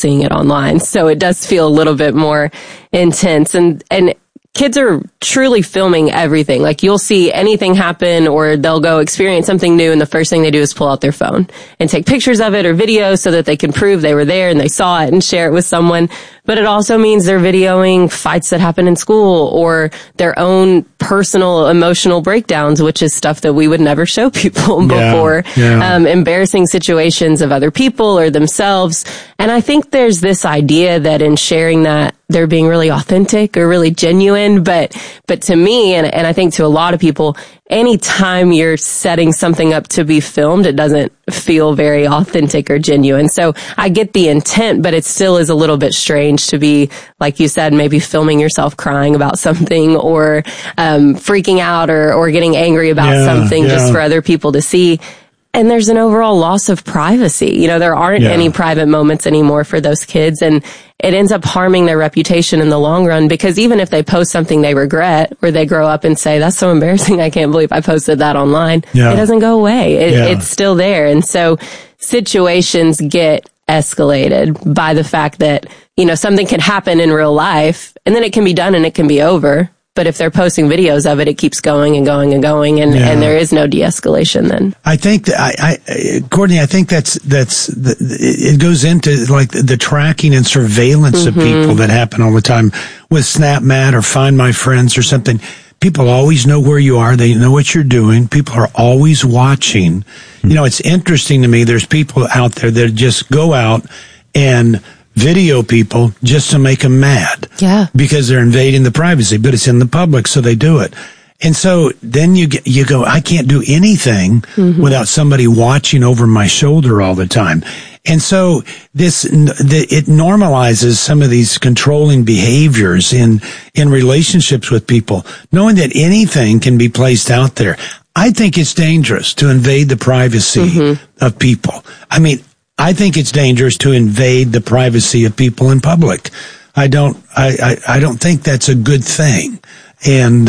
seeing it online. So it does feel a little bit more intense. And kids are truly filming everything. Like, you'll see anything happen, or they'll go experience something new, and the first thing they do is pull out their phone and take pictures of it or videos so that they can prove they were there and they saw it and share it with someone. But it also means they're videoing fights that happen in school, or their own personal emotional breakdowns, which is stuff that we would never show people before. Embarrassing situations of other people or themselves. And I think there's this idea that in sharing that, they're being really authentic or really genuine. But to me, and I think to a lot of people, anytime you're setting something up to be filmed, it doesn't feel very authentic or genuine. So I get the intent, but it still is a little bit strange to be, like you said, maybe filming yourself crying about something, or freaking out or getting angry about something just for other people to see. And there's an overall loss of privacy. You know, there aren't any private moments anymore for those kids. And it ends up harming their reputation in the long run, because even if they post something they regret, or they grow up and say, that's so embarrassing, I can't believe I posted that online, it doesn't go away. It's still there. And so situations get escalated by the fact that, you know, something can happen in real life, and then it can be done and it can be over. But if they're posting videos of it, it keeps going and going and going, and there is no de-escalation then. I think that Courtney, I think it goes into like the tracking and surveillance of people that happen all the time with SnapMat or Find My Friends or something. People always know where you are. They know what you're doing. People are always watching. You know, it's interesting to me. There's people out there that just go out and video people just to make them mad. Yeah. Because they're invading the privacy, but it's in the public, so they do it. And so then you go, I can't do anything without somebody watching over my shoulder all the time. And so it normalizes some of these controlling behaviors in relationships with people, knowing that anything can be placed out there. I think it's dangerous to invade the privacy of people. I mean, I think it's dangerous to invade the privacy of people in public. I don't think that's a good thing. And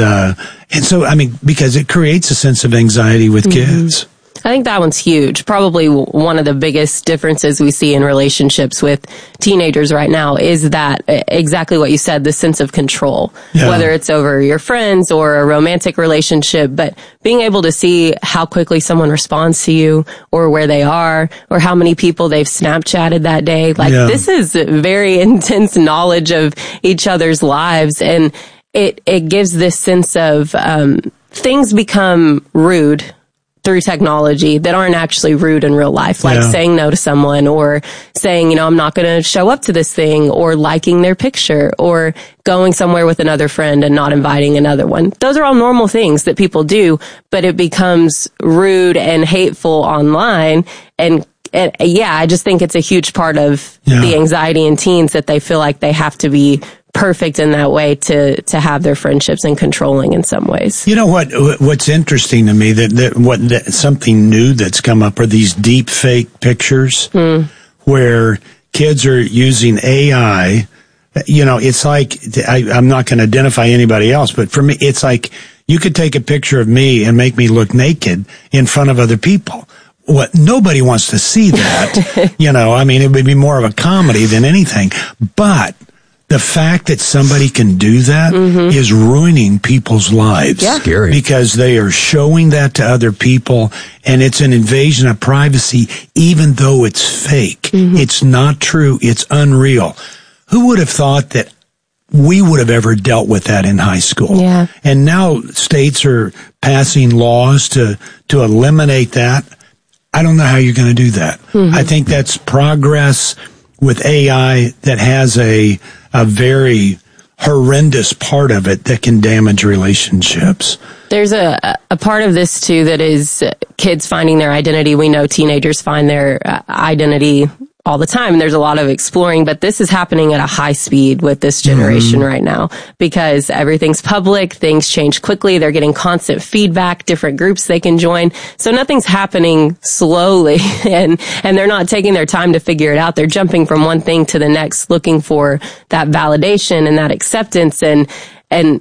so, I mean, because it creates a sense of anxiety with kids. I think that one's huge. Probably one of the biggest differences we see in relationships with teenagers right now is that exactly what you said, the sense of control, whether it's over your friends or a romantic relationship, but being able to see how quickly someone responds to you, or where they are, or how many people they've Snapchatted that day. Like, this is very intense knowledge of each other's lives. And it gives this sense of, things become rude through technology that aren't actually rude in real life, like saying no to someone, or saying, you know, I'm not going to show up to this thing, or liking their picture, or going somewhere with another friend and not inviting another one. Those are all normal things that people do, but it becomes rude and hateful online. And I just think it's a huge part of the anxiety in teens, that they feel like they have to be perfect in that way to have their friendships, and controlling in some ways. You know what's interesting to me, that something new that's come up are these deep fake pictures where kids are using AI. You know, it's like, I'm not going to identify anybody else, but for me, it's like you could take a picture of me and make me look naked in front of other people. What, nobody wants to see that. You know, I mean, it would be more of a comedy than anything, but the fact that somebody can do that is ruining people's lives. Yeah. Scary. Because they are showing that to other people, and it's an invasion of privacy, even though it's fake. It's not true. It's unreal. Who would have thought that we would have ever dealt with that in high school? Yeah. And now states are passing laws to eliminate that. I don't know how you're going to do that. I think that's progress with AI that has a very horrendous part of it that can damage relationships. There's a part of this, too, that is kids finding their identity. We know teenagers find their identity all the time, and there's a lot of exploring, but this is happening at a high speed with this generation right now, because everything's public, things change quickly, they're getting constant feedback, different groups they can join, so nothing's happening slowly, and they're not taking their time to figure it out. They're jumping from one thing to the next, looking for that validation and that acceptance, and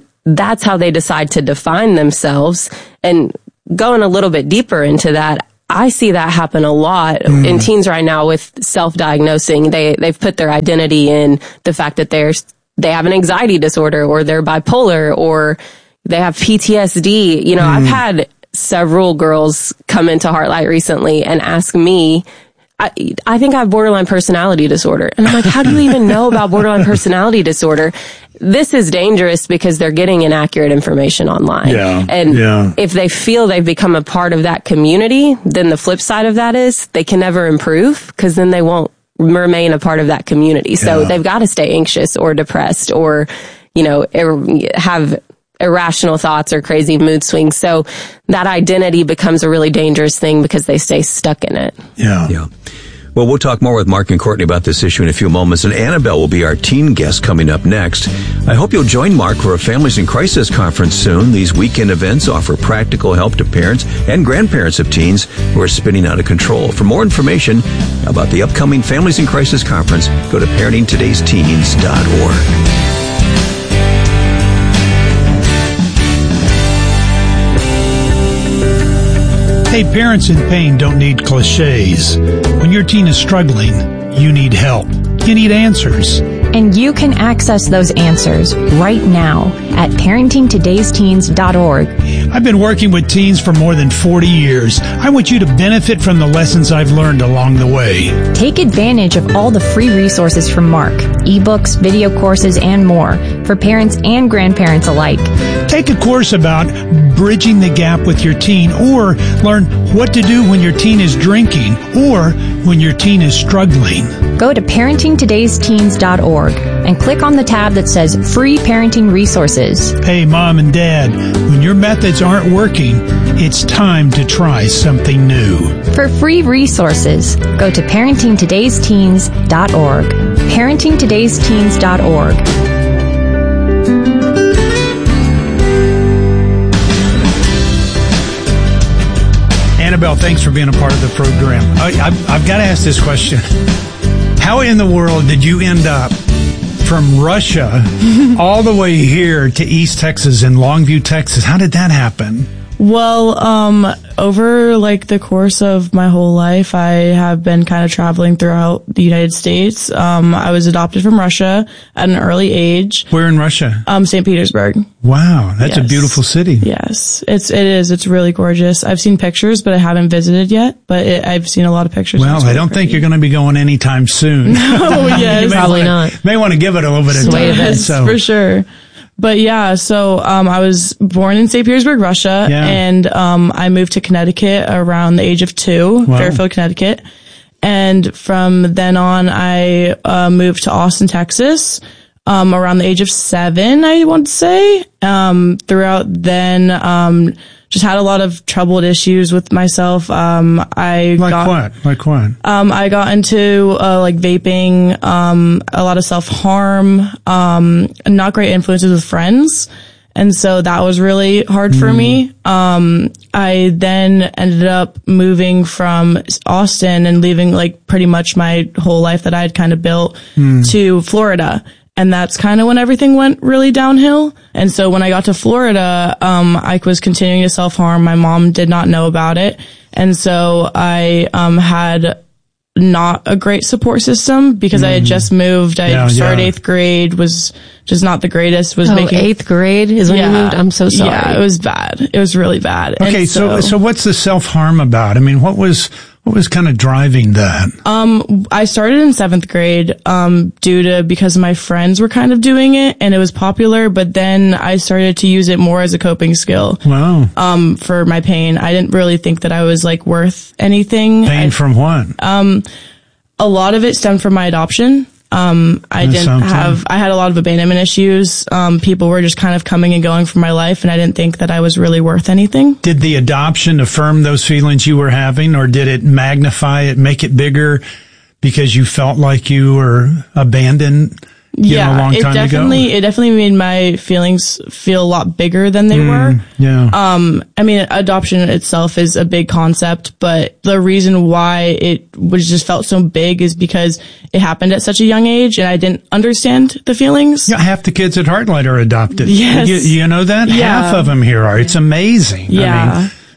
that's how they decide to define themselves. And going a little bit deeper into that, I see that happen a lot in teens right now with self-diagnosing. They've put their identity in the fact that they have an anxiety disorder, or they're bipolar, or they have PTSD. You know, I've had several girls come into Heartlight recently and ask me, I think I have borderline personality disorder. And I'm like, how do you even know about borderline personality disorder? This is dangerous because they're getting inaccurate information online. Yeah. And if they feel they've become a part of that community, then the flip side of that is they can never improve, because then they won't remain a part of that community. So they've got to stay anxious or depressed, or, you know, have irrational thoughts or crazy mood swings. So that identity becomes a really dangerous thing because they stay stuck in it. Yeah. Well, we'll talk more with Mark and Courtney about this issue in a few moments, and Annabelle will be our teen guest coming up next. I hope you'll join Mark for a Families in Crisis conference soon. These weekend events offer practical help to parents and grandparents of teens who are spinning out of control. For more information about the upcoming Families in Crisis conference, go to parentingtodaysteens.org. Hey, parents in pain don't need cliches. When your teen is struggling, you need help. You need answers. And you can access those answers right now at parentingtodaysteens.org. I've been working with teens for more than 40 years. I want you to benefit from the lessons I've learned along the way. Take advantage of all the free resources from Mark, ebooks, video courses, and more for parents and grandparents alike. Take a course about bridging the gap with your teen, or learn what to do when your teen is drinking or when your teen is struggling. Go to parentingtodaysteens.org and click on the tab that says Free Parenting Resources. Hey, Mom and Dad, when your methods aren't working, it's time to try something new. For free resources, go to parentingtodaysteens.org. parentingtodaysteens.org. Annabelle, thanks for being a part of the program. I've got to ask this question. How in the world did you end up from Russia all the way here to East Texas in Longview, Texas? How did that happen? Well, over like the course of my whole life, I have been kind of traveling throughout the United States. I was adopted from Russia at an early age. Where in Russia? St. Petersburg. Wow, that's a beautiful city. Yes, it is. It's really gorgeous. I've seen pictures, but I haven't visited yet. But I've seen a lot of pictures. Well, I don't think you're going to be going anytime soon. Oh, yes. Probably not. May want to give it a little bit of time. Yes, for sure. But yeah, so I was born in St. Petersburg, Russia, and I moved to Connecticut around the age of 2, Fairfield, Connecticut. And from then on, I moved to Austin, Texas, around the age of 7, I want to say. Throughout then, just had a lot of troubled issues with myself. Like what? I got into like vaping, a lot of self-harm, not great influences with friends. And so that was really hard for me. I then ended up moving from Austin and leaving like pretty much my whole life that I had kind of built to Florida. And that's kind of when everything went really downhill. And so when I got to Florida, I was continuing to self-harm. My mom did not know about it. And so I had not a great support system because I had just moved. I started 8th grade, was just not the greatest. Was making 8th grade is when you moved? I'm so sorry. Yeah, it was bad. It was really bad. Okay, so what's the self-harm about? I mean, what was kind of driving that? I started in 7th grade, because my friends were kind of doing it and it was popular, but then I started to use it more as a coping skill. Wow. For my pain. I didn't really think that I was like worth anything. Pain from what? A lot of it stemmed from my adoption. I had a lot of abandonment issues. People were just kind of coming and going from my life, and I didn't think that I was really worth anything. Did the adoption affirm those feelings you were having, or did it magnify it, make it bigger because you felt like you were abandoned? A long time ago? It definitely made my feelings feel a lot bigger than they were. Yeah. I mean, adoption itself is a big concept, but the reason why it was just felt so big is because it happened at such a young age and I didn't understand the feelings. Yeah, half the kids at Heartlight are adopted. Yes. You know that? Yeah. Half of them here are. It's amazing. Yeah. I mean,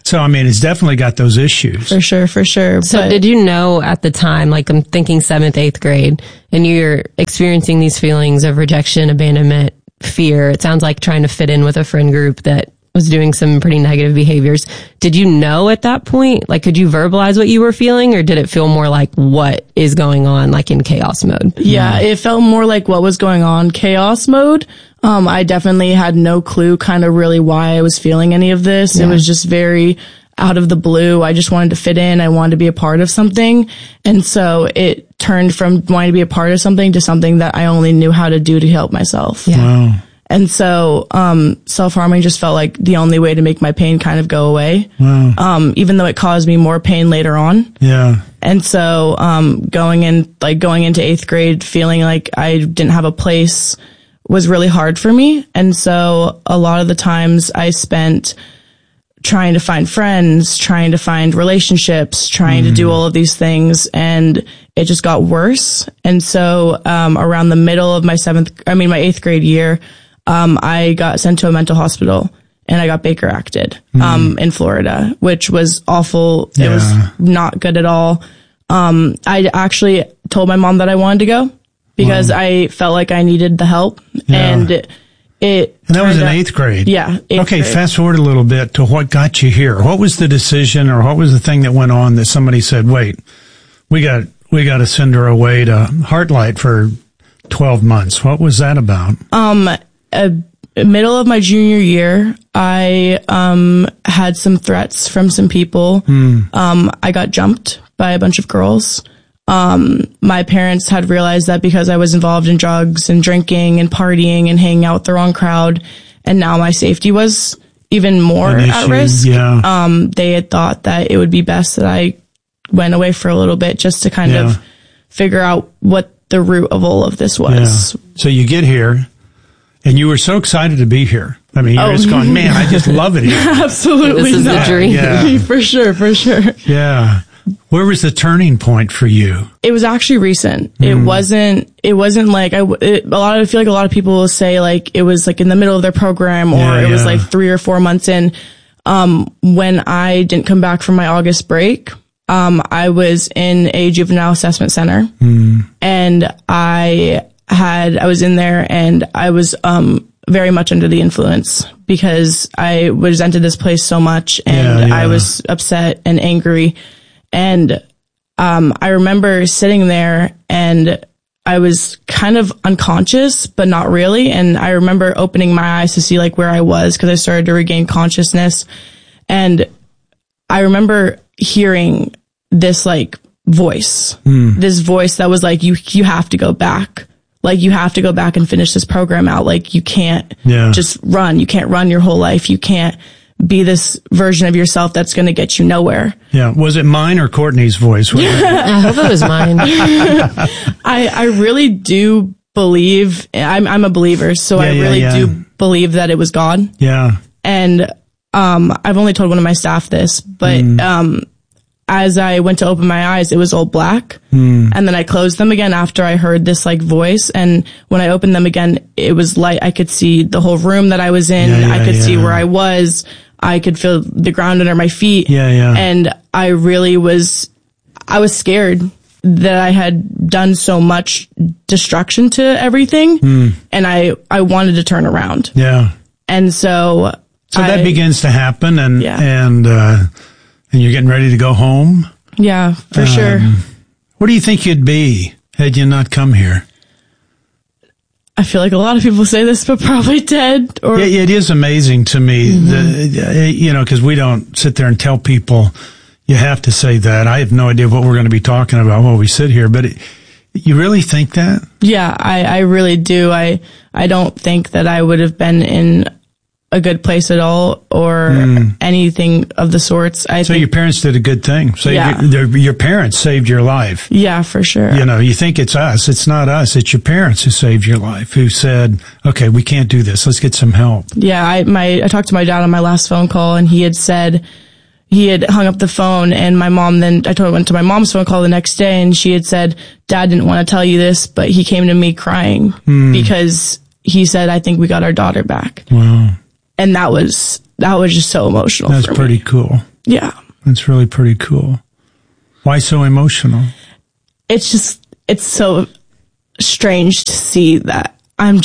So, I mean, it's definitely got those issues. For sure. So did you know at the time, like I'm thinking 7th, 8th grade, and you're experiencing these feelings of rejection, abandonment, fear? It sounds like trying to fit in with a friend group that was doing some pretty negative behaviors. Did you know at that point? Like, could you verbalize what you were feeling, or did it feel more like what is going on, like in chaos mode? Yeah, it felt more like what was going on, chaos mode. I definitely had no clue kind of really why I was feeling any of this. Yeah. It was just very out of the blue. I just wanted to fit in. I wanted to be a part of something. And so it turned from wanting to be a part of something to something that I only knew how to do to help myself. Yeah. Wow. And so, self-harming just felt like the only way to make my pain kind of go away. Wow. Even though it caused me more pain later on. Yeah. And so, going into 8th grade, feeling like I didn't have a place was really hard for me. And so a lot of the times I spent trying to find friends, trying to find relationships, trying to do all of these things. And it just got worse. And so, around the middle of my 8th grade year, I got sent to a mental hospital and I got Baker acted, in Florida, which was awful. Yeah. It was not good at all. I actually told my mom that I wanted to go because I felt like I needed the help. Yeah. And that was in 8th grade. Yeah. Okay. Fast forward a little bit to what got you here. What was the decision, or what was the thing that went on that somebody said, wait, we got to send her away to Heartlight for 12 months. What was that about? Middle of my junior year, I had some threats from some people. I got jumped by a bunch of girls. My parents had realized that because I was involved in drugs and drinking and partying and hanging out with the wrong crowd, and now my safety was even more at risk. Yeah. They had thought that it would be best that I went away for a little bit just to kind of figure out what the root of all of this was. Yeah. So you get here, and you were so excited to be here. I mean, you're just going, man, I just love it here. Absolutely. This is the dream. Yeah. For sure. Yeah. Where was the turning point for you? It was actually recent. It wasn't like I feel like a lot of people will say like it was like in the middle of their program, or it was like 3 or 4 months in. When I didn't come back from my August break, I was in a juvenile assessment center, and I was in there, and I was, very much under the influence because I resented this place so much, and I was upset and angry. And, I remember sitting there, and I was kind of unconscious, but not really. And I remember opening my eyes to see like where I was, because I started to regain consciousness. And I remember hearing this like voice, this voice that was like, you have to go back. Like, you have to go back and finish this program out. Like, you can't just run. You can't run your whole life. You can't be this version of yourself that's going to get you nowhere. Yeah. Was it mine or Courtney's voice? I hope it was mine. I really do believe, I'm a believer, so I really do believe that it was God. Yeah. And, I've only told one of my staff this, but, as I went to open my eyes, it was all black. And then I closed them again after I heard this like voice. And when I opened them again, it was light. I could see the whole room that I was in. I could see where I was. I could feel the ground under my feet. And I really was scared that I had done so much destruction to everything. And I wanted to turn around. Yeah. And so that begins to happen, and you're getting ready to go home. Yeah, for sure. Where do you think you'd be had you not come here? I feel like a lot of people say this, but probably dead. Or it is amazing to me because we don't sit there and tell people you have to say that. I have no idea what we're going to be talking about while we sit here, but you really think that? Yeah, I really do. I don't think that I would have been in a good place at all, or anything of the sorts. So your parents did a good thing. Your parents saved your life. Yeah, for sure. You think it's us. It's not us. It's your parents who saved your life, who said, okay, we can't do this. Let's get some help. Yeah, I talked to my dad on my last phone call, and he had said, he had hung up the phone, and my mom went to my mom's phone call the next day, and she had said, Dad didn't want to tell you this, but he came to me crying because he said, I think we got our daughter back. Wow. And that was just so emotional. That's pretty cool. Yeah. That's really pretty cool. Why so emotional? It's so strange to see that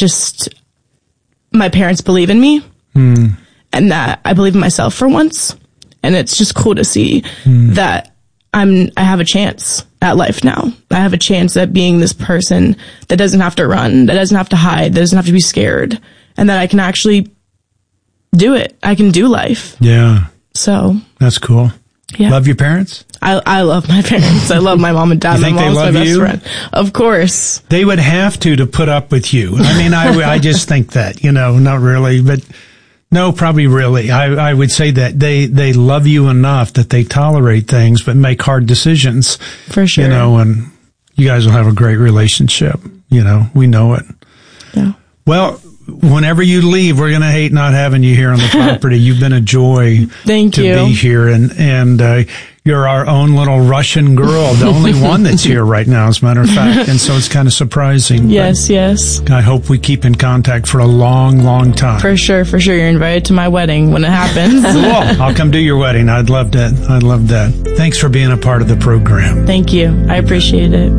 my parents believe in me and that I believe in myself for once. And it's just cool to see that I have a chance at life now. I have a chance at being this person that doesn't have to run, that doesn't have to hide, that doesn't have to be scared, and that I can actually do it. I can do life. Yeah. So. That's cool. Yeah. Love your parents? I love my parents. I love my mom and dad. You think my mom's they love my best you? friend. Of course. They would have to put up with you. I mean, I just think that, not really, but no, probably really. I would say that they love you enough that they tolerate things, but make hard decisions. For sure. And you guys will have a great relationship. We know it. Yeah. Well, whenever you leave, we're going to hate not having you here on the property. You've been a joy Thank you. be here. And you're our own little Russian girl, the only one that's here right now, as a matter of fact. And so it's kind of surprising. Yes. I hope we keep in contact for a long, long time. For sure. You're invited to my wedding when it happens. Cool. I'll come do your wedding. I'd love that. Thanks for being a part of the program. Thank you. I appreciate it.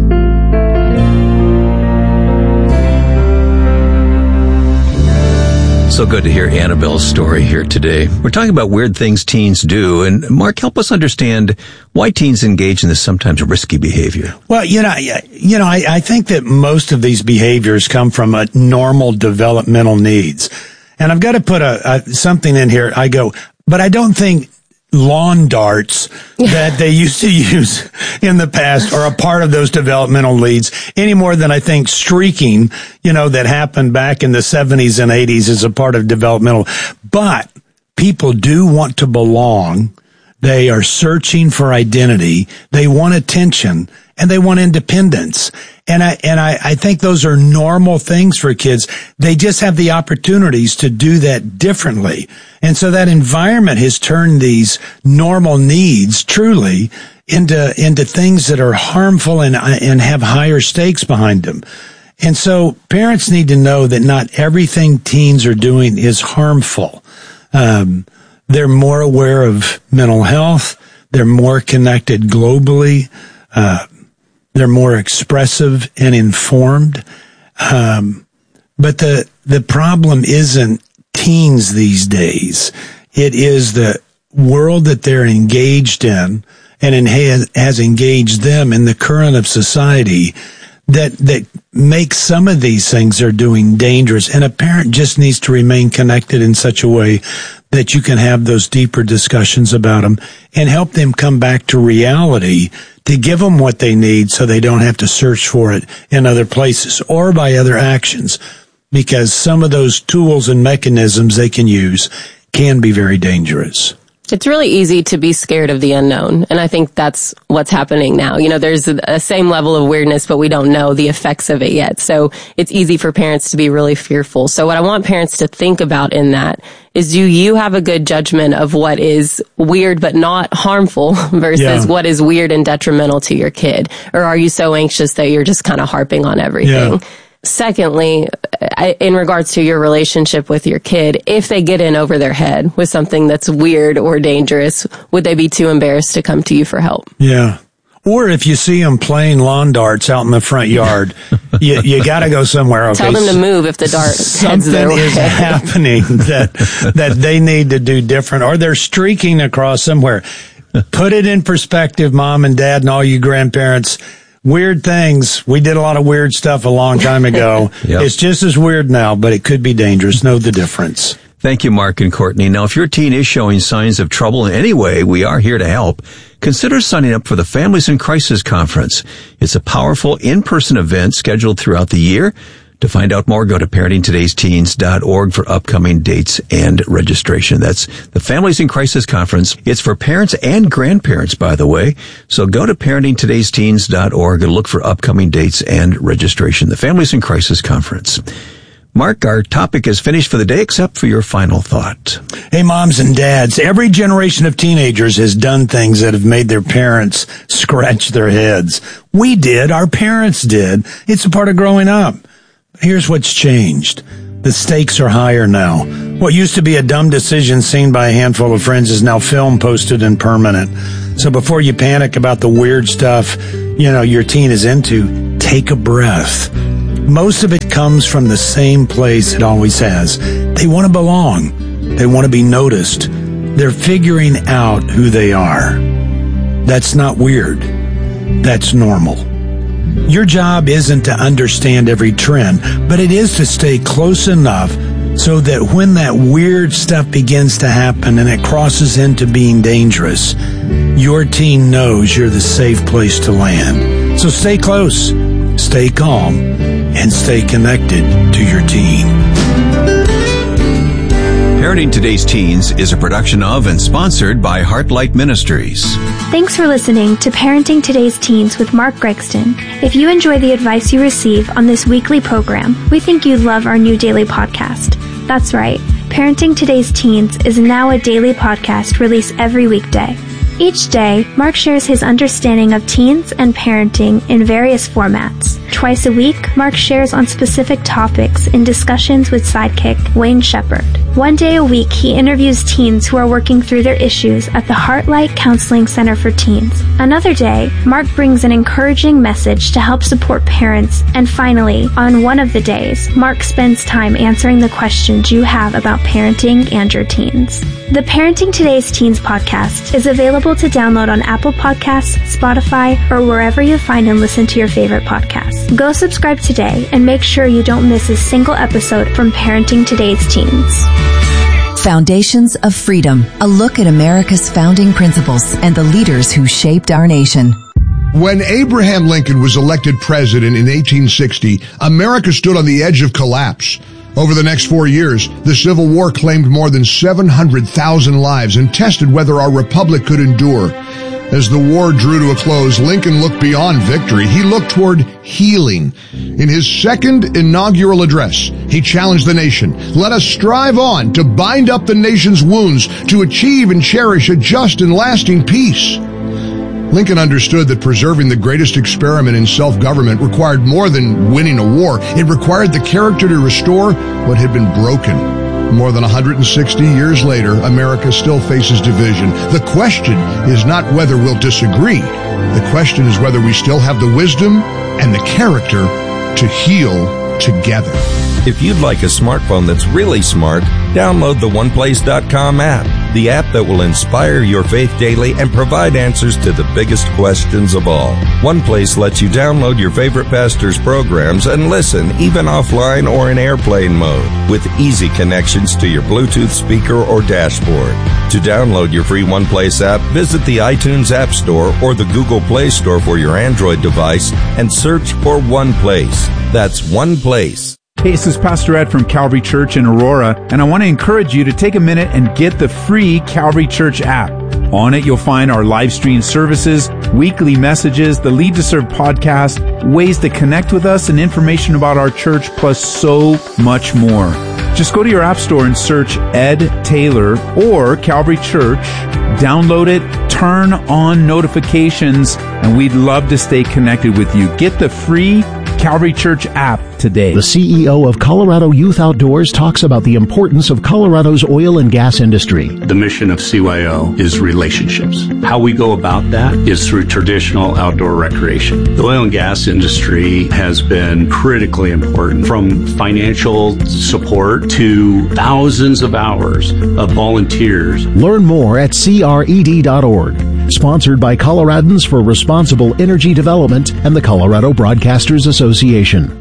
So good to hear Annabelle's story here today. We're talking about weird things teens do. And Mark, help us understand why teens engage in this sometimes risky behavior. Well, I think that most of these behaviors come from a normal developmental needs. And I've got to put something in here. But I don't think lawn darts that they used to use in the past are a part of those developmental needs any more than I think streaking, that happened back in the 70s and 80s is a part of developmental. But people do want to belong. They are searching for identity. They want attention and they want independence. And I think those are normal things for kids. They just have the opportunities to do that differently. And so that environment has turned these normal needs truly into things that are harmful and have higher stakes behind them. And so parents need to know that not everything teens are doing is harmful. They're more aware of mental health. They're more connected globally. They're more expressive and informed. But the problem isn't teens these days. It is the world that they're engaged in and has engaged them in the current of society that makes some of these things they're doing dangerous. And a parent just needs to remain connected in such a way that you can have those deeper discussions about them and help them come back to reality to give them what they need so they don't have to search for it in other places or by other actions, because some of those tools and mechanisms they can use can be very dangerous. It's really easy to be scared of the unknown, and I think that's what's happening now. There's a same level of weirdness, but we don't know the effects of it yet. So it's easy for parents to be really fearful. So what I want parents to think about in that is, do you have a good judgment of what is weird but not harmful versus what is weird and detrimental to your kid? Or are you so anxious that you're just kind of harping on everything? Yeah. Secondly, in regards to your relationship with your kid, if they get in over their head with something that's weird or dangerous, would they be too embarrassed to come to you for help? Yeah. Or if you see them playing lawn darts out in the front yard, you got to go somewhere. Okay? Tell them to move if the dart heads their way. Something is happening that they need to do different, or they're streaking across somewhere. Put it in perspective, mom and dad and all you grandparents. Weird things. We did a lot of weird stuff a long time ago. Yep. It's just as weird now, but it could be dangerous. Know the difference. Thank you, Mark and Courtney. Now, if your teen is showing signs of trouble in any way, we are here to help. Consider signing up for the Families in Crisis Conference. It's a powerful in-person event scheduled throughout the year. To find out more, go to parentingtodaysteens.org for upcoming dates and registration. That's the Families in Crisis Conference. It's for parents and grandparents, by the way. So go to parentingtodaysteens.org and look for upcoming dates and registration. The Families in Crisis Conference. Mark, our topic is finished for the day, except for your final thought. Hey, moms and dads, every generation of teenagers has done things that have made their parents scratch their heads. We did. Our parents did. It's a part of growing up. Here's what's changed. The stakes are higher now. What used to be a dumb decision seen by a handful of friends is now film posted and permanent. So before you panic about the weird stuff, your teen is into, take a breath. Most of it comes from the same place it always has. They want to belong. They want to be noticed. They're figuring out who they are. That's not weird. That's normal. Your job isn't to understand every trend, but it is to stay close enough so that when that weird stuff begins to happen and it crosses into being dangerous, your teen knows you're the safe place to land. So stay close, stay calm, and stay connected to your teen. Parenting Today's Teens is a production of and sponsored by Heartlight Ministries. Thanks for listening to Parenting Today's Teens with Mark Gregston. If you enjoy the advice you receive on this weekly program, we think you'd love our new daily podcast. That's right, Parenting Today's Teens is now a daily podcast released every weekday. Each day, Mark shares his understanding of teens and parenting in various formats. Twice a week, Mark shares on specific topics in discussions with sidekick Wayne Shepherd. One day a week, he interviews teens who are working through their issues at the Heartlight Counseling Center for Teens. Another day, Mark brings an encouraging message to help support parents. And finally, on one of the days, Mark spends time answering the questions you have about parenting and your teens. The Parenting Today's Teens podcast is available to download on Apple Podcasts, Spotify, or wherever you find and listen to your favorite podcasts. Go subscribe today and make sure you don't miss a single episode from Parenting Today's Teens. Foundations of Freedom, a look at America's founding principles and the leaders who shaped our nation. When Abraham Lincoln was elected president in 1860, America stood on the edge of collapse. Over the next 4 years, the Civil War claimed more than 700,000 lives and tested whether our republic could endure. As the war drew to a close, Lincoln looked beyond victory. He looked toward healing. In his second inaugural address, he challenged the nation. Let us strive on to bind up the nation's wounds, to achieve and cherish a just and lasting peace. Lincoln understood that preserving the greatest experiment in self-government required more than winning a war. It required the character to restore what had been broken. More than 160 years later, America still faces division. The question is not whether we'll disagree. The question is whether we still have the wisdom and the character to heal together. If you'd like a smartphone that's really smart, download the OnePlace.com app, the app that will inspire your faith daily and provide answers to the biggest questions of all. OnePlace lets you download your favorite pastor's programs and listen, even offline or in airplane mode, with easy connections to your Bluetooth speaker or dashboard. To download your free OnePlace app, visit the iTunes App Store or the Google Play Store for your Android device and search for OnePlace. That's OnePlace. Hey, this is Pastor Ed from Calvary Church in Aurora, and I want to encourage you to take a minute and get the free Calvary Church app. On it, you'll find our live stream services, weekly messages, the Lead to Serve podcast, ways to connect with us, and information about our church, plus so much more. Just go to your app store and search Ed Taylor or Calvary Church, download it, turn on notifications, and we'd love to stay connected with you. Get the free Calvary Church app today. The CEO of Colorado Youth Outdoors talks about the importance of Colorado's oil and gas industry. The mission of CYO is relationships. How we go about that is through traditional outdoor recreation. The oil and gas industry has been critically important, from financial support to thousands of hours of volunteers. Learn more at cred.org. Sponsored by Coloradans for Responsible Energy Development and the Colorado Broadcasters Association.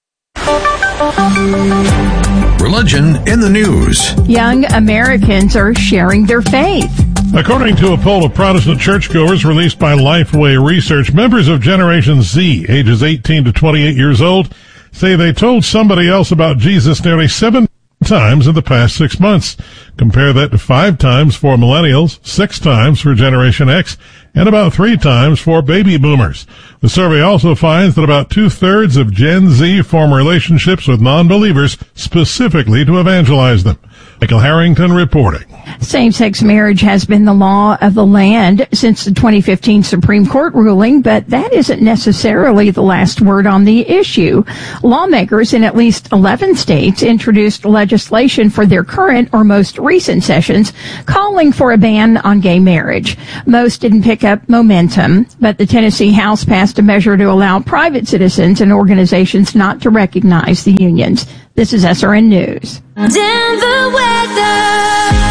Religion in the news. Young Americans are sharing their faith. According to a poll of Protestant churchgoers released by Lifeway Research, members of Generation Z, ages 18 to 28 years old, say they told somebody else about Jesus nearly 7 times in the past 6 months. Compare that to 5 times for millennials, 6 times for Generation X, and about 3 times for baby boomers. The survey also finds that about 2/3 of Gen Z form relationships with non-believers specifically to evangelize them. Michael Harrington reporting. Same-sex marriage has been the law of the land since the 2015 Supreme Court ruling, but that isn't necessarily the last word on the issue. Lawmakers in at least 11 states introduced legislation for their current or most recent sessions calling for a ban on gay marriage. Most didn't pick up momentum, but the Tennessee House passed a measure to allow private citizens and organizations not to recognize the unions. This is SRN News. Denver weather.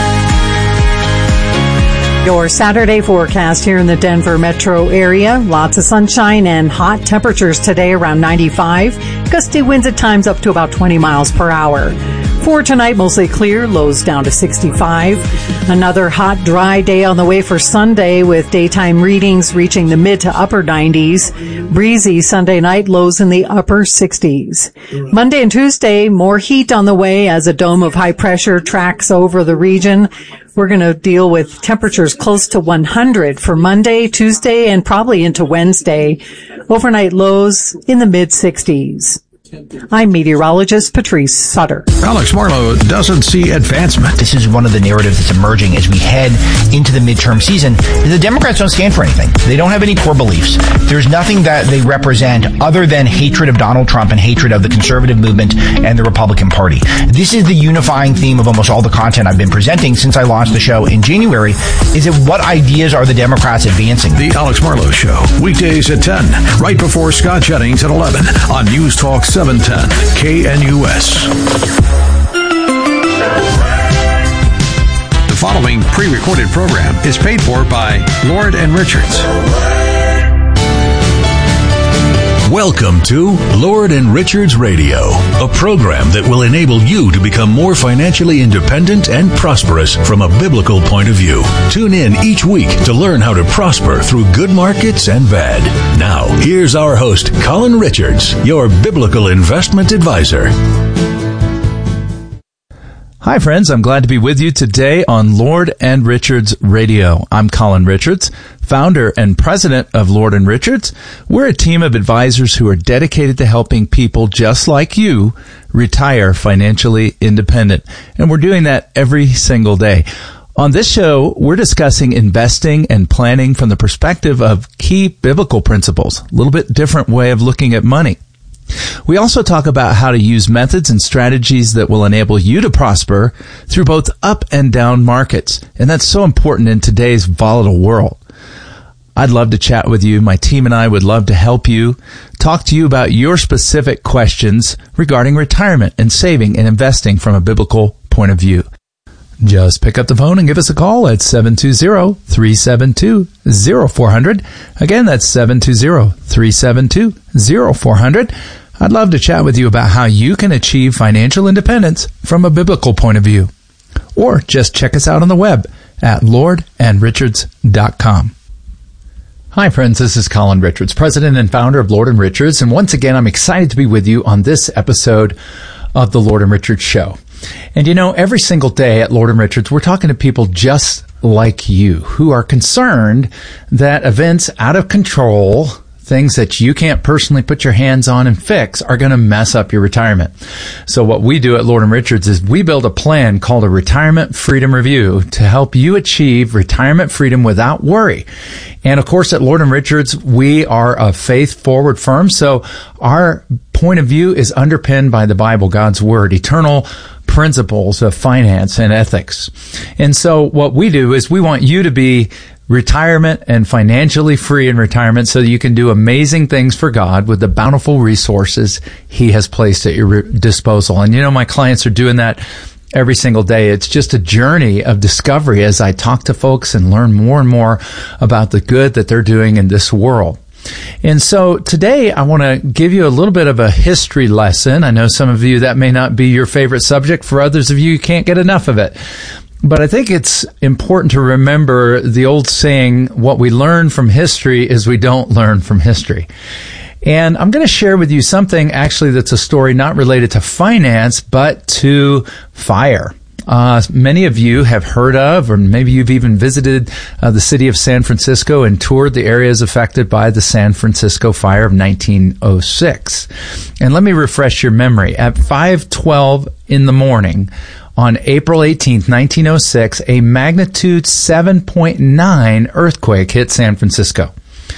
Your Saturday forecast here in the Denver metro area. Lots of sunshine and hot temperatures today around 95. Gusty winds at times up to about 20 miles per hour. For tonight, mostly clear, lows down to 65. Another hot, dry day on the way for Sunday with daytime readings reaching the mid to upper 90s. Breezy Sunday night, lows in the upper 60s. Monday and Tuesday, more heat on the way as a dome of high pressure tracks over the region. We're going to deal with temperatures close to 100 for Monday, Tuesday, and probably into Wednesday. Overnight lows in the mid 60s. I'm meteorologist Patrice Sutter. Alex Marlowe doesn't see advancement. This is one of the narratives that's emerging as we head into the midterm season. The Democrats don't stand for anything. They don't have any core beliefs. There's nothing that they represent other than hatred of Donald Trump and hatred of the conservative movement and the Republican Party. This is the unifying theme of almost all the content I've been presenting since I launched the show in January. Is it what ideas are the Democrats advancing? The Alex Marlowe Show, weekdays at 10, right before Scott Jennings at 11 on News Talk 710 KNUS. The following pre-recorded program is paid for by Lord and Richards. Welcome to Lord and Richards Radio, a program that will enable you to become more financially independent and prosperous from a biblical point of view. Tune in each week to learn how to prosper through good markets and bad. Now, here's our host, Colin Richards, your biblical investment advisor. Hi, friends. I'm glad to be with you today on Lord and Richards Radio. I'm Colin Richards, founder and president of Lord and Richards. We're a team of advisors who are dedicated to helping people just like you retire financially independent. And we're doing that every single day. On this show, we're discussing investing and planning from the perspective of key biblical principles, a little bit different way of looking at money. We also talk about how to use methods and strategies that will enable you to prosper through both up and down markets. And that's so important in today's volatile world. I'd love to chat with you. My team and I would love to help you, talk to you about your specific questions regarding retirement and saving and investing from a biblical point of view. Just pick up the phone and give us a call at 720-372-0400. Again, that's 720-372-0400. I'd love to chat with you about how you can achieve financial independence from a biblical point of view. Or just check us out on the web at lordandrichards.com. Hi, friends. This is Colin Richards, president and founder of Lord and Richards. And once again, I'm excited to be with you on this episode of the Lord and Richards Show. And you know, every single day at Lord and Richards, we're talking to people just like you who are concerned that events out of control, things that you can't personally put your hands on and fix, are going to mess up your retirement. So what we do at Lord and Richards is we build a plan called a Retirement Freedom Review to help you achieve retirement freedom without worry. And of course, at Lord and Richards, we are a faith-forward firm, so our point of view is underpinned by the Bible, God's Word, eternal principles of finance and ethics. And so what we do is we want you to be retirement and financially free in retirement so that you can do amazing things for God with the bountiful resources He has placed at your disposal. And you know, my clients are doing that every single day. It's just a journey of discovery as I talk to folks and learn more and more about the good that they're doing in this world. And so today I want to give you a little bit of a history lesson. I know some of you that may not be your favorite subject. For others of you, you can't get enough of it. But I think it's important to remember the old saying, what we learn from history is we don't learn from history. And I'm going to share with you something actually that's a story not related to finance, but to fire. Many of you have heard of, or maybe you've even visited the city of San Francisco and toured the areas affected by the San Francisco fire of 1906. And let me refresh your memory. At 5:12 in the morning On April 18th, 1906, a magnitude 7.9 earthquake hit San Francisco.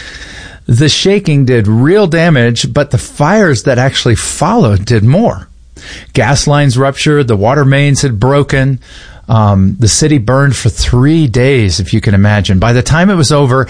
The shaking did real damage, but the fires that actually followed did more. Gas lines ruptured, the water mains had broken. The city burned for 3 days, if you can imagine. By the time it was over,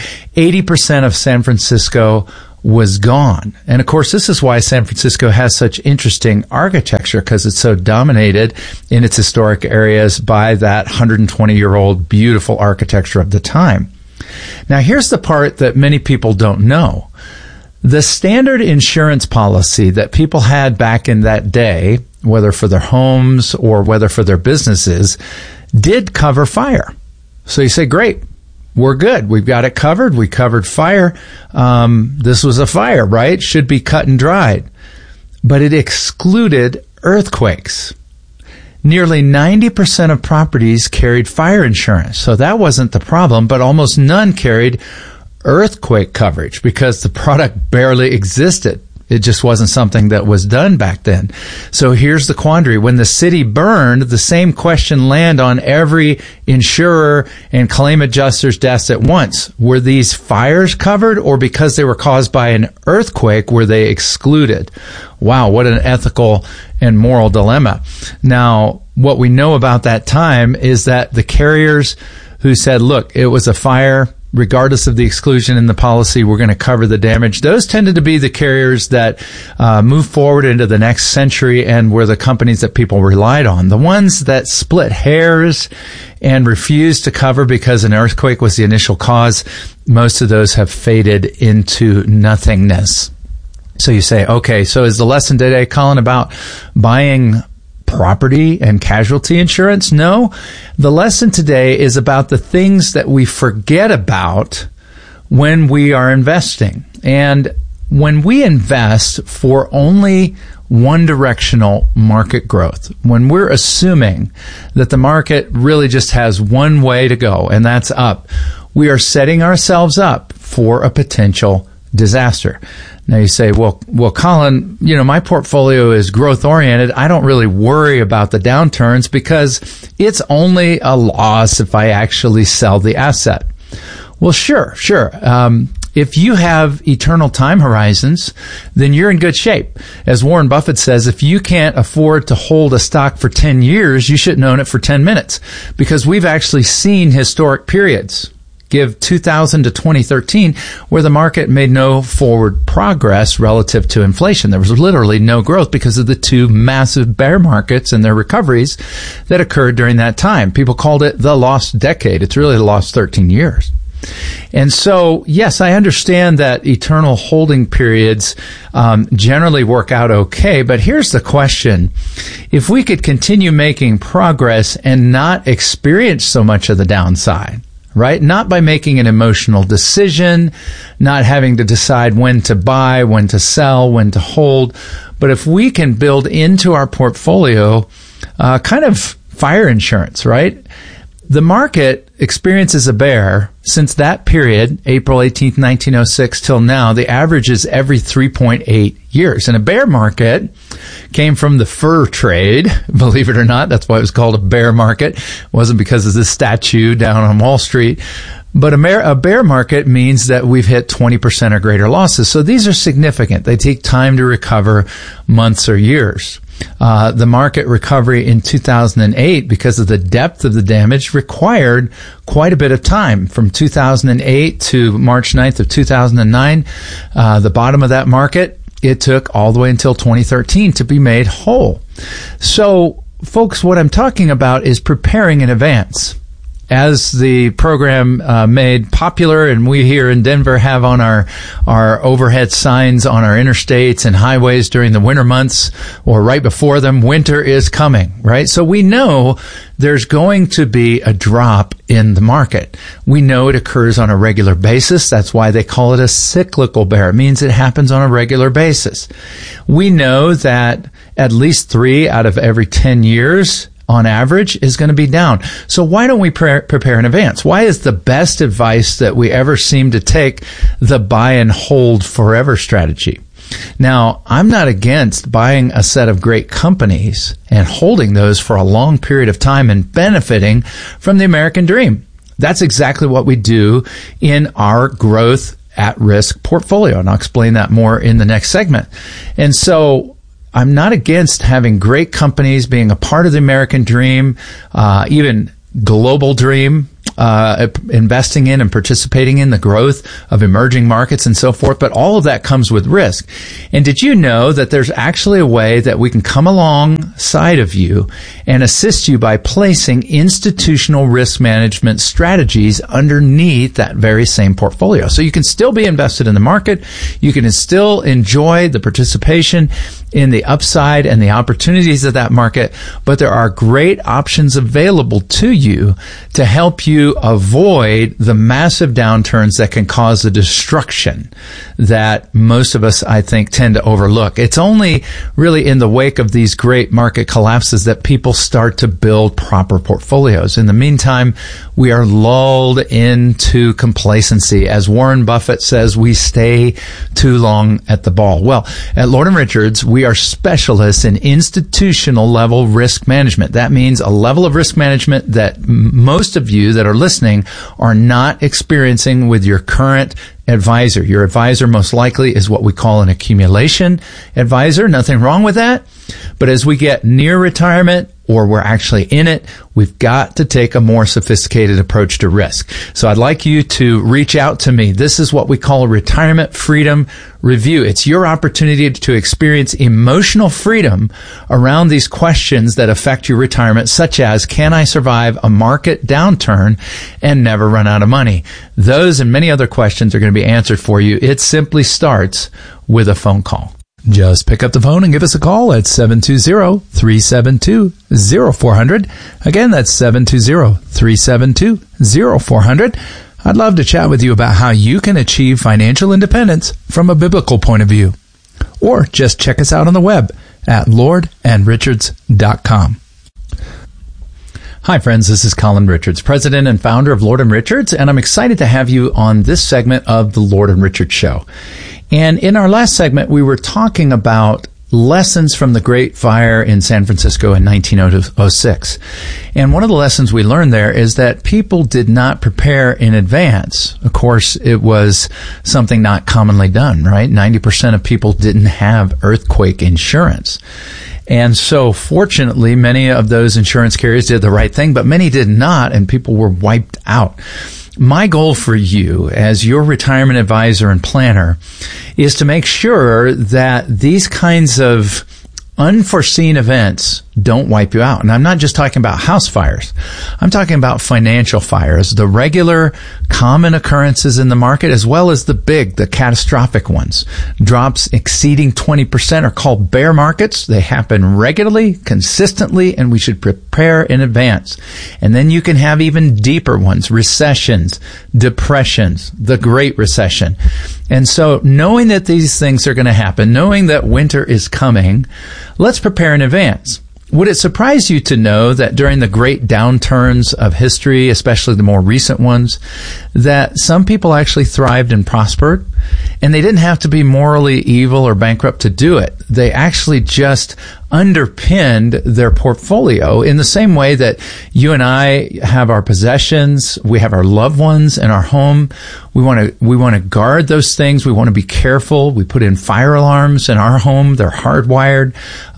80% of San Francisco was gone. And of course, this is why San Francisco has such interesting architecture, because it's so dominated in its historic areas by that 120-year-old beautiful architecture of the time. Now, here's the part that many people don't know. The standard insurance policy that people had back in that day, whether for their homes or whether for their businesses, did cover fire. So you say, great, we're good. We've got it covered. We covered fire. This was a fire, right? Should be cut and dried. But it excluded earthquakes. Nearly 90% of properties carried fire insurance. So that wasn't the problem, but almost none carried earthquake coverage because the product barely existed. It just wasn't something that was done back then. So here's the quandary. When the city burned, the same question landed on every insurer and claim adjuster's desk at once. Were these fires covered, or because they were caused by an earthquake, were they excluded? Wow, what an ethical and moral dilemma. Now, what we know about that time is that the carriers who said, look, it was a fire, regardless of the exclusion in the policy, we're going to cover the damage. Those tended to be the carriers that move forward into the next century and were the companies that people relied on. The ones that split hairs and refused to cover because an earthquake was the initial cause, most of those have faded into nothingness. So you say, okay, so is the lesson today, Colin, about buying property and casualty insurance? No. The lesson today is about the things that we forget about when we are investing. And when we invest for only one directional market growth, when we're assuming that the market really just has one way to go, and that's up, we are setting ourselves up for a potential disaster. Now you say, well, Colin, my portfolio is growth oriented. I don't really worry about the downturns because it's only a loss if I actually sell the asset. Well, sure. If you have eternal time horizons, then you're in good shape. As Warren Buffett says, if you can't afford to hold a stock for 10 years, you shouldn't own it for 10 minutes, because we've actually seen historic periods. Give 2000 to 2013, where the market made no forward progress relative to inflation. There was literally no growth because of the two massive bear markets and their recoveries that occurred during that time. People called it the lost decade. It's really the lost 13 years. And so, yes, I understand that eternal holding periods generally work out okay, but here's the question. If we could continue making progress and not experience so much of the downside, right? Not by making an emotional decision, not having to decide when to buy, when to sell, when to hold. But if we can build into our portfolio kind of fire insurance, right? The market experiences a bear since that period, April 18th, 1906 till now. The average is every 3.8 years. And a bear market came from the fur trade, believe it or not. That's why it was called a bear market. It wasn't because of this statue down on Wall Street. But a bear market means that we've hit 20% or greater losses. So these are significant. They take time to recover, months or years. The market recovery in 2008, because of the depth of the damage, required quite a bit of time. From 2008 to March 9th of 2009, the bottom of that market, it took all the way until 2013 to be made whole. So, folks, what I'm talking about is preparing in advance. As the program made popular, and we here in Denver have on our overhead signs on our interstates and highways during the winter months or right before them, winter is coming, right? So we know there's going to be a drop in the market. We know it occurs on a regular basis. That's why they call it a cyclical bear. It means it happens on a regular basis. We know that at least 3 out of every 10 years on average is going to be down. So why don't we prepare in advance? Why is the best advice that we ever seem to take the buy and hold forever strategy? Now, I'm not against buying a set of great companies and holding those for a long period of time and benefiting from the American dream. That's exactly what we do in our growth at risk portfolio. And I'll explain that more in the next segment. And so I'm not against having great companies being a part of the American dream, even global dream, investing in and participating in the growth of emerging markets and so forth. But all of that comes with risk. And did you know that there's actually a way that we can come alongside of you and assist you by placing institutional risk management strategies underneath that very same portfolio? So you can still be invested in the market. You can still enjoy the participation in the upside and the opportunities of that market, but there are great options available to you to help you avoid the massive downturns that can cause the destruction that most of us, I think, tend to overlook. It's only really in the wake of these great market collapses that people start to build proper portfolios. In the meantime, we are lulled into complacency. As Warren Buffett says, we stay too long at the ball. Well, at Lord & Richards, we are specialists in institutional level risk management. That means a level of risk management that most of you that are listening are not experiencing with your current advisor. Your advisor most likely is what we call an accumulation advisor. Nothing wrong with that. But as we get near retirement, or we're actually in it, we've got to take a more sophisticated approach to risk. So I'd like you to reach out to me. This is what we call a retirement freedom review. It's your opportunity to experience emotional freedom around these questions that affect your retirement, such as, can I survive a market downturn and never run out of money? Those and many other questions are going to be answered for you. It simply starts with a phone call. Just pick up the phone and give us a call at 720-372-0400. Again, that's 720-372-0400. I'd love to chat with you about how you can achieve financial independence from a biblical point of view. Or just check us out on the web at lordandrichards.com. Hi, friends. This is Colin Richards, president and founder of Lord & Richards, and I'm excited to have you on this segment of the Lord & Richards Show. And in our last segment, we were talking about lessons from the Great Fire in San Francisco in 1906. And one of the lessons we learned there is that people did not prepare in advance. Of course, it was something not commonly done, right? 90% of people didn't have earthquake insurance. And so fortunately, many of those insurance carriers did the right thing, but many did not, and people were wiped out. My goal for you as your retirement advisor and planner is to make sure that these kinds of unforeseen events don't wipe you out. And I'm not just talking about house fires. I'm talking about financial fires, the regular common occurrences in the market, as well as the catastrophic ones. Drops exceeding 20% are called bear markets. They happen regularly, consistently, and we should prepare in advance. And then you can have even deeper ones, recessions, depressions, the Great Recession. And so knowing that these things are going to happen, knowing that winter is coming, let's prepare in advance. Would it surprise you to know that during the great downturns of history, especially the more recent ones, that some people actually thrived and prospered, and they didn't have to be morally evil or bankrupt to do it? They actually just underpinned their portfolio in the same way that you and I have our possessions, we have our loved ones in our home. We want to guard those things. We want to be careful. We put in fire alarms in our home. They're hardwired.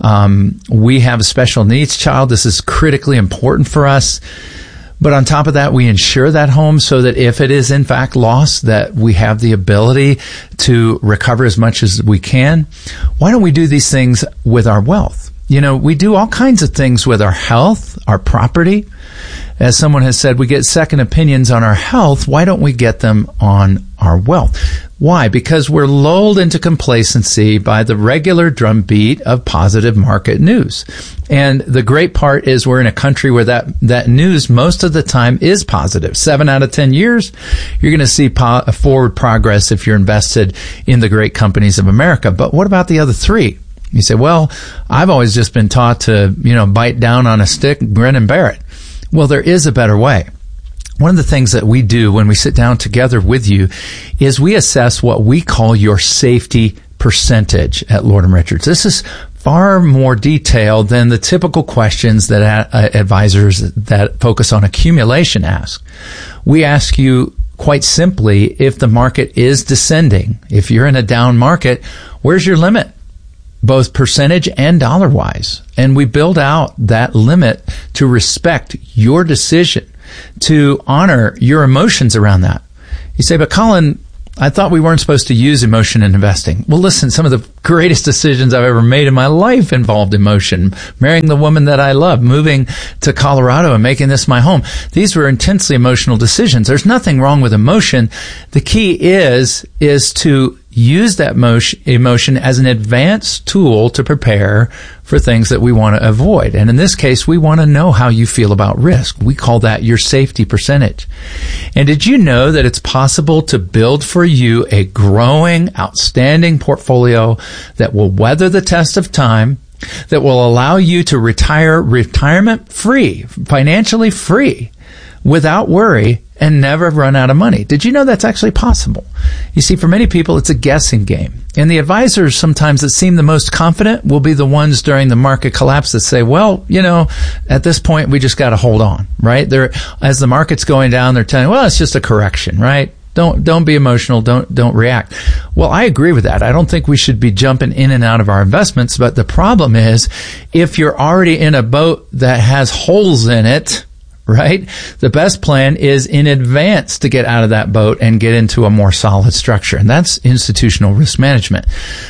We have a special needs child. This is critically important for us. But on top of that, we insure that home so that if it is in fact lost, that we have the ability to recover as much as we can. Why don't we do these things with our wealth? You know, we do all kinds of things with our health, our property. As someone has said, we get second opinions on our health. Why don't we get them on our wealth? Why? Because we're lulled into complacency by the regular drumbeat of positive market news. And the great part is we're in a country where that news most of the time is positive. 7 out of 10 years, you're going to see forward progress if you're invested in the great companies of America. But what about the other 3? You say, well, I've always just been taught to, bite down on a stick, grin and bear it. Well, there is a better way. One of the things that we do when we sit down together with you is we assess what we call your safety percentage at Lord & Richards. This is far more detailed than the typical questions that advisors that focus on accumulation ask. We ask you quite simply, if the market is descending, if you're in a down market, where's your limit? Both percentage and dollar-wise. And we build out that limit to respect your decision, to honor your emotions around that. You say, but Colin, I thought we weren't supposed to use emotion in investing. Well, listen, some of the greatest decisions I've ever made in my life involved emotion. Marrying the woman that I love, moving to Colorado and making this my home. These were intensely emotional decisions. There's nothing wrong with emotion. The key is to use that emotion as an advanced tool to prepare for things that we want to avoid. And in this case, we want to know how you feel about risk. We call that your safety percentage. And did you know that it's possible to build for you a growing, outstanding portfolio that will weather the test of time, that will allow you to retire retirement free, financially free, without worry, and never run out of money? Did you know that's actually possible? You see, for many people, it's a guessing game. And the advisors sometimes that seem the most confident will be the ones during the market collapse that say, well, at this point, we just got to hold on, right? As the market's going down, they're telling, well, it's just a correction, right? Don't be emotional. Don't react. Well, I agree with that. I don't think we should be jumping in and out of our investments. But the problem is, if you're already in a boat that has holes in it, right? The best plan is in advance to get out of that boat and get into a more solid structure. And that's institutional risk management.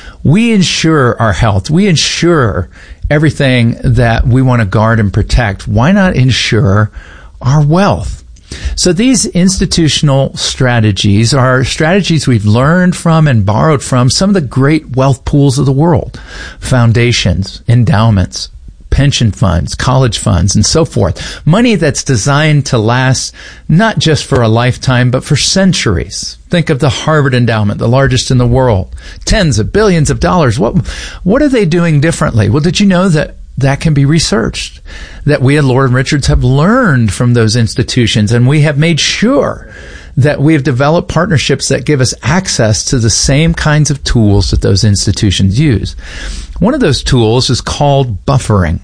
We insure our health. We insure everything that we want to guard and protect. Why not insure our wealth? So these institutional strategies are strategies we've learned from and borrowed from some of the great wealth pools of the world. Foundations, endowments, pension funds, college funds, and so forth. Money that's designed to last not just for a lifetime, but for centuries. Think of the Harvard Endowment, the largest in the world. Tens of billions of dollars. What are they doing differently? Well, did you know that can be researched? That we at Lord & Richards have learned from those institutions, and we have made sure that we have developed partnerships that give us access to the same kinds of tools that those institutions use. One of those tools is called buffering,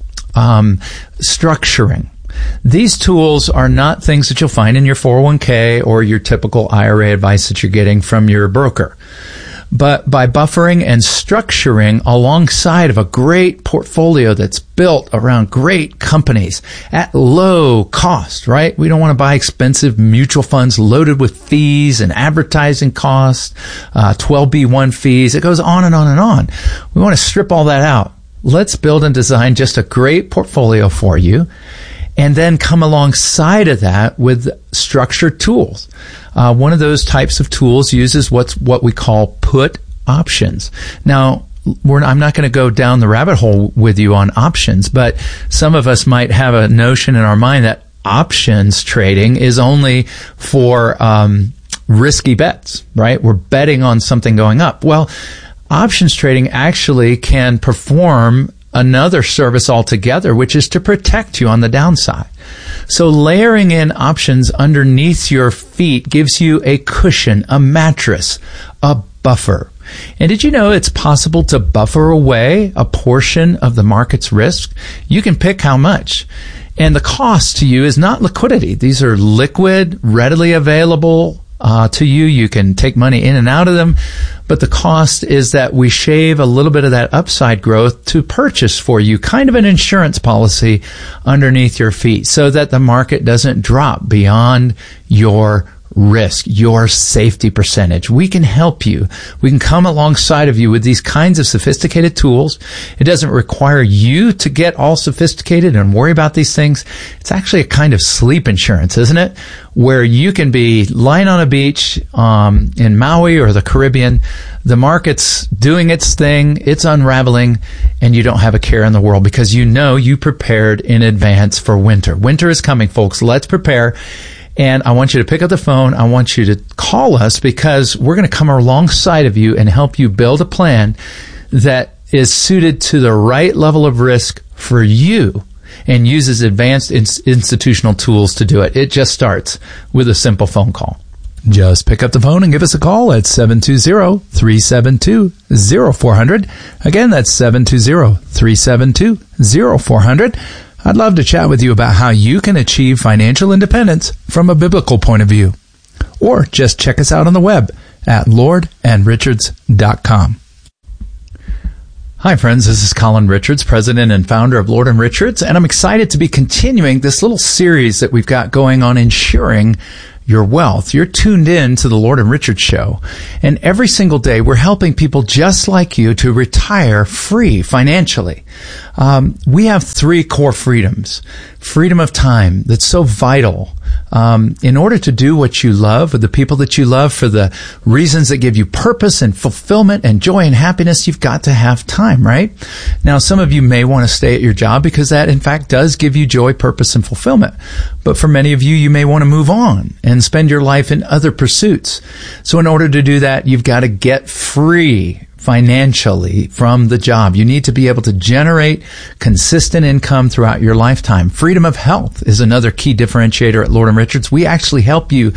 structuring. These tools are not things that you'll find in your 401k or your typical IRA advice that you're getting from your broker. But by buffering and structuring alongside of a great portfolio that's built around great companies at low cost, right? We don't want to buy expensive mutual funds loaded with fees and advertising costs, 12B1 fees. It goes on and on and on. We want to strip all that out. Let's build and design just a great portfolio for you, and then come alongside of that with structured tools. One of those types of tools uses what we call put options. Now, I'm not going to go down the rabbit hole with you on options, but some of us might have a notion in our mind that options trading is only for risky bets, right? We're betting on something going up. Well, options trading actually can perform another service altogether, which is to protect you on the downside. So layering in options underneath your feet gives you a cushion, a mattress, a buffer. And did you know it's possible to buffer away a portion of the market's risk? You can pick how much. And the cost to you is not liquidity. These are liquid, readily available to you. You can take money in and out of them. But the cost is that we shave a little bit of that upside growth to purchase for you kind of an insurance policy underneath your feet so that the market doesn't drop beyond your risk, your safety percentage. We can help you. We can come alongside of you with these kinds of sophisticated tools. It doesn't require you to get all sophisticated and worry about these things. It's actually a kind of sleep insurance, isn't it? Where you can be lying on a beach in Maui or the Caribbean. The market's doing its thing. It's unraveling, and you don't have a care in the world because you know you prepared in advance for winter. Winter is coming, folks. Let's prepare. And I want you to pick up the phone. I want you to call us because we're going to come alongside of you and help you build a plan that is suited to the right level of risk for you and uses advanced institutional tools to do it. It just starts with a simple phone call. Just pick up the phone and give us a call at 720-372-0400. Again, that's 720-372-0400. I'd love to chat with you about how you can achieve financial independence from a biblical point of view. Or just check us out on the web at lordandrichards.com. Hi friends, this is Colin Richards, president and founder of Lord & Richards, and I'm excited to be continuing this little series that we've got going on insuring your wealth. You're tuned in to the Lord & Richards show, and every single day we're helping people just like you to retire free financially. We have 3 core freedoms. Freedom of time, that's so vital. In order to do what you love with the people that you love for the reasons that give you purpose and fulfillment and joy and happiness, you've got to have time, right? Now, some of you may want to stay at your job because that, in fact, does give you joy, purpose, and fulfillment. But for many of you, you may want to move on and spend your life in other pursuits. So in order to do that, you've got to get free financially from the job. You need to be able to generate consistent income throughout your lifetime. Freedom of health is another key differentiator at Lord & Richards. We actually help you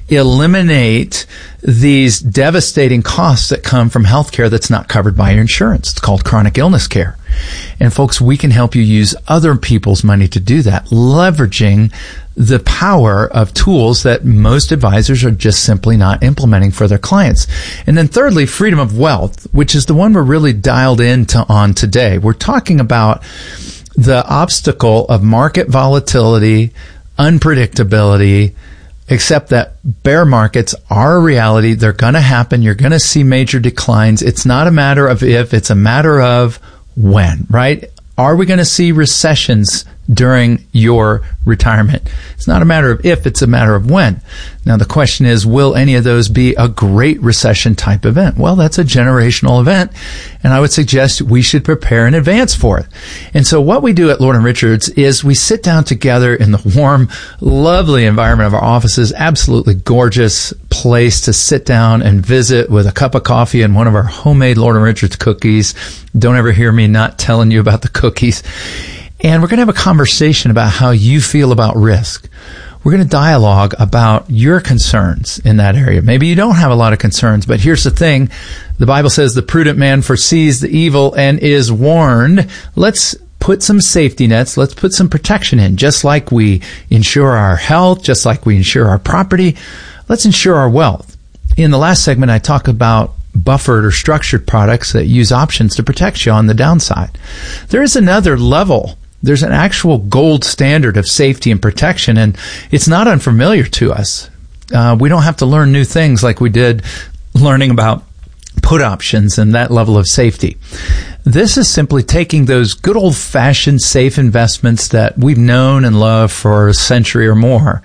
eliminate these devastating costs that come from healthcare that's not covered by your insurance. It's called chronic illness care. And folks, we can help you use other people's money to do that, leveraging the power of tools that most advisors are just simply not implementing for their clients. And then thirdly, freedom of wealth, which is the one we're really dialed into on today. We're talking about the obstacle of market volatility, unpredictability, except that bear markets are a reality. They're going to happen. You're going to see major declines. It's not a matter of if, it's a matter of when, right? Are we going to see recessions during your retirement? It's not a matter of if, it's a matter of when. Now, the question is, will any of those be a great recession type event? Well, that's a generational event, and I would suggest we should prepare in advance for it. And so what we do at Lord & Richards is we sit down together in the warm, lovely environment of our offices, absolutely gorgeous place to sit down and visit with a cup of coffee and one of our homemade Lord & Richards cookies. Don't ever hear me not telling you about the cookies. And we're going to have a conversation about how you feel about risk. We're going to dialogue about your concerns in that area. Maybe you don't have a lot of concerns, but here's the thing. The Bible says the prudent man foresees the evil and is warned. Let's put some safety nets. Let's put some protection in. Just like we insure our health, just like we insure our property, let's insure our wealth. In the last segment, I talk about buffered or structured products that use options to protect you on the downside. There is another level. There's an actual gold standard of safety and protection, and it's not unfamiliar to us. We don't have to learn new things like we did learning about put options and that level of safety. This is simply taking those good old-fashioned safe investments that we've known and loved for a century or more.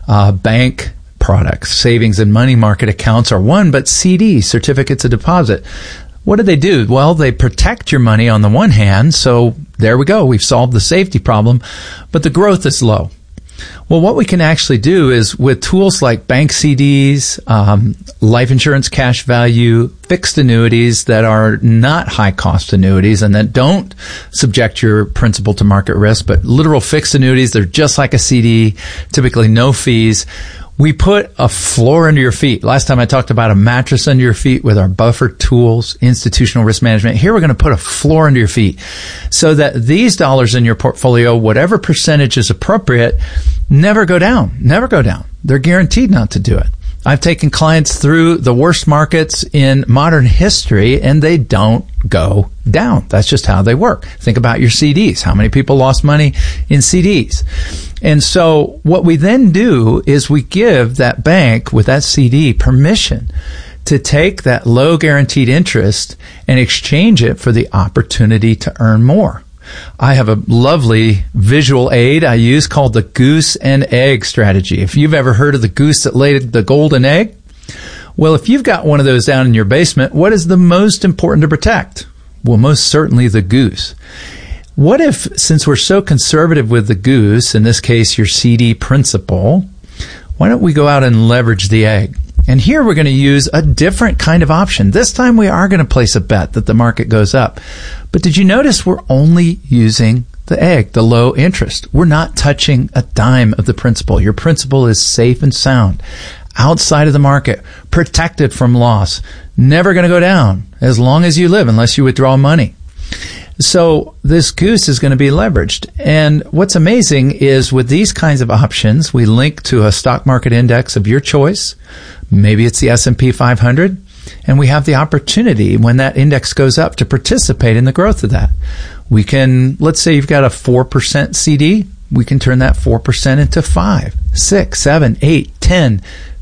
Bank products, savings and money market accounts are one, but CDs, certificates of deposit, what do they do? Well, they protect your money on the one hand, so there we go. We've solved the safety problem, but the growth is low. Well, what we can actually do is with tools like bank CDs, life insurance cash value, fixed annuities that are not high-cost annuities and that don't subject your principal to market risk, but literal fixed annuities, they're just like a CD, typically no fees. We put a floor under your feet. Last time I talked about a mattress under your feet with our buffered tools, institutional risk management. Here we're going to put a floor under your feet so that these dollars in your portfolio, whatever percentage is appropriate, never go down. Never go down. They're guaranteed not to do it. I've taken clients through the worst markets in modern history and they don't go down. That's just how they work. Think about your CDs. How many people lost money in CDs? And so what we then do is we give that bank with that CD permission to take that low guaranteed interest and exchange it for the opportunity to earn more. I have a lovely visual aid I use called the goose and egg strategy. If you've ever heard of the goose that laid the golden egg, well, if you've got one of those down in your basement, what is the most important to protect? Well, most certainly the goose. What if, since we're so conservative with the goose, in this case your CD principal, why don't we go out and leverage the egg? And here we're going to use a different kind of option. This time we are going to place a bet that the market goes up. But did you notice we're only using the egg, the low interest? We're not touching a dime of the principal. Your principal is safe and sound. outside of the market, protected from loss, never going to go down as long as you live unless you withdraw money. So this goose is going to be leveraged. And what's amazing is with these kinds of options, we link to a stock market index of your choice. Maybe it's the S&P 500. And we have the opportunity when that index goes up to participate in the growth of that. We can, let's say you've got a 4% CD. We can turn that 4% into 5, 6, 7, 8, 10,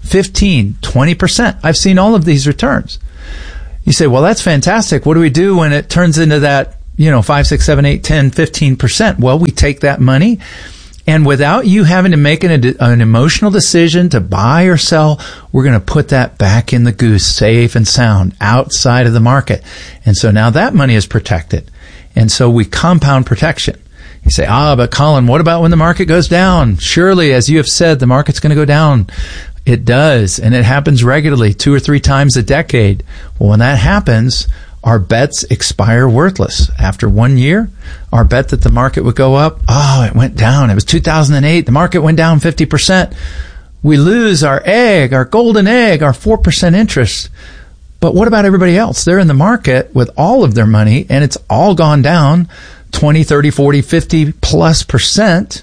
15, 20%. I've seen all of these returns. You say, well, that's fantastic. What do we do when it turns into that, 5, 6, 7, 8, 10, 15%? Well, we take that money, and without you having to make an emotional decision to buy or sell, we're going to put that back in the goose, safe and sound, outside of the market. And so now that money is protected. And so we compound protection. You say, but Colin, what about when the market goes down? Surely, as you have said, the market's going to go down. It does, and it happens regularly, 2 or 3 times a decade. Well, when that happens, our bets expire worthless. After 1 year, our bet that the market would go up, it went down. It was 2008. The market went down 50%. We lose our egg, our golden egg, our 4% interest. But what about everybody else? They're in the market with all of their money, and it's all gone down 20, 30, 40, 50 plus percent.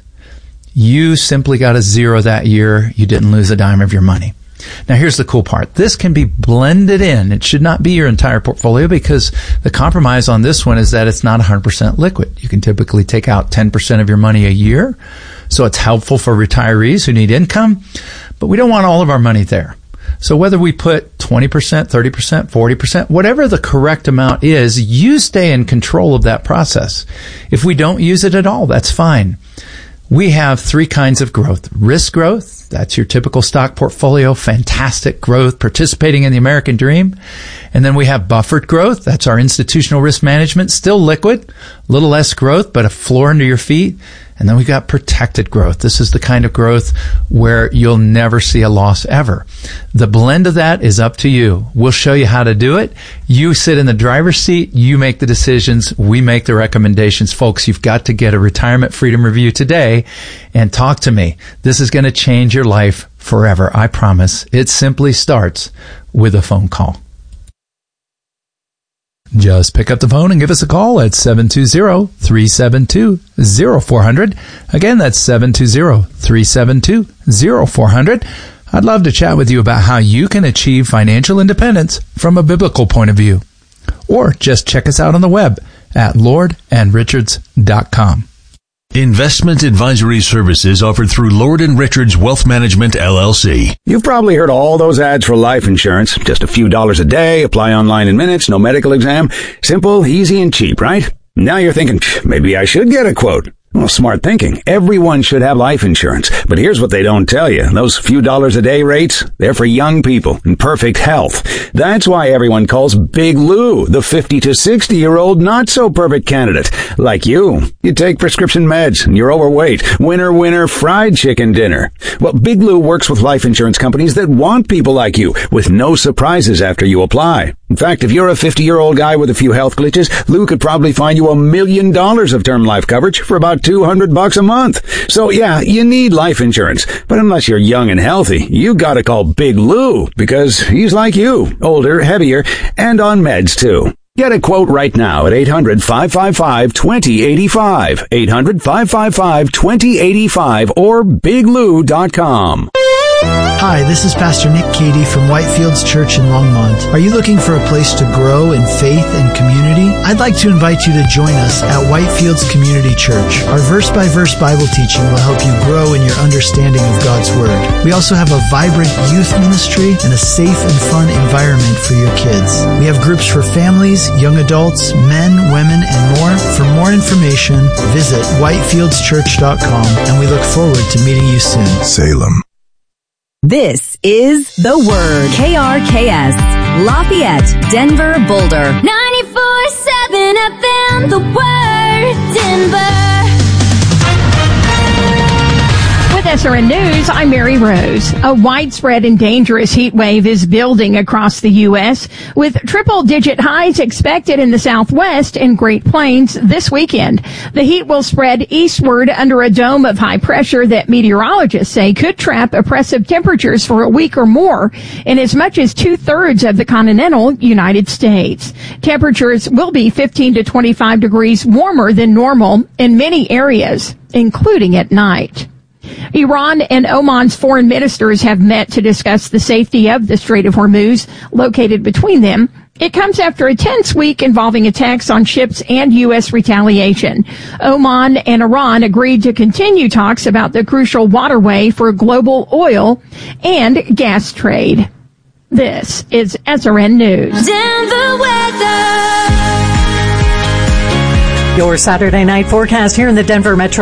You simply got a zero that year. You didn't lose a dime of your money. Now, here's the cool part. This can be blended in. It should not be your entire portfolio because the compromise on this one is that it's not 100% liquid. You can typically take out 10% of your money a year. So it's helpful for retirees who need income, but we don't want all of our money there. So whether we put 20%, 30%, 40%, whatever the correct amount is, you stay in control of that process. If we don't use it at all, that's fine. We have 3 kinds of growth. Risk growth, that's your typical stock portfolio, fantastic growth, participating in the American dream. And then we have buffered growth, that's our institutional risk management, still liquid, a little less growth, but a floor under your feet. And then we've got protected growth. This is the kind of growth where you'll never see a loss ever. The blend of that is up to you. We'll show you how to do it. You sit in the driver's seat. You make the decisions. We make the recommendations. Folks, you've got to get a Retirement Freedom Review today and talk to me. This is going to change your life forever. I promise. It simply starts with a phone call. Just pick up the phone and give us a call at 720-372-0400. Again, that's 720-372-0400. I'd love to chat with you about how you can achieve financial independence from a biblical point of view. Or just check us out on the web at lordandrichards.com. Investment advisory services offered through Lord & Richards Wealth Management, LLC. You've probably heard all those ads for life insurance. Just a few dollars a day, apply online in minutes, no medical exam. Simple, easy, and cheap, right? Now you're thinking, maybe I should get a quote. Well, smart thinking. Everyone should have life insurance. But here's what they don't tell you. Those few dollars a day rates, they're for young people in perfect health. That's why everyone calls Big Lou the 50 to 60-year-old not-so-perfect candidate. Like you. You take prescription meds and you're overweight. Winner, fried chicken dinner. Well, Big Lou works with life insurance companies that want people like you with no surprises after you apply. In fact, if you're a 50-year-old guy with a few health glitches, Lou could probably find you $1 million of term life coverage for about $200 a month. So yeah, you need life insurance. But unless you're young and healthy, you gotta call Big Lou because he's like you, older, heavier, and on meds too. Get a quote right now at 800-555-2085, 800-555-2085, or biglou.com. Hi, this is Pastor Nick Cady from Whitefields Church in Longmont. Are you looking for a place to grow in faith and community? I'd like to invite you to join us at Whitefields Community Church. Our verse-by-verse Bible teaching will help you grow in your understanding of God's Word. We also have a vibrant youth ministry and a safe and fun environment for your kids. We have groups for families, young adults, men, women, and more. For more information, visit whitefieldschurch.com, and we look forward to meeting you soon. Salem. This is The Word. KRKS, Lafayette, Denver, Boulder. 94.7 FM, The Word, Denver. With us SRN News, I'm Mary Rose. A widespread and dangerous heat wave is building across the U.S., with triple-digit highs expected in the Southwest and Great Plains this weekend. The heat will spread eastward under a dome of high pressure that meteorologists say could trap oppressive temperatures for a week or more in as much as 2/3 of the continental United States. Temperatures will be 15 to 25 degrees warmer than normal in many areas, including at night. Iran and Oman's foreign ministers have met to discuss the safety of the Strait of Hormuz located between them. It comes after a tense week involving attacks on ships and U.S. retaliation. Oman and Iran agreed to continue talks about the crucial waterway for global oil and gas trade. This is SRN News. Denver weather. Your Saturday night forecast here in the Denver metro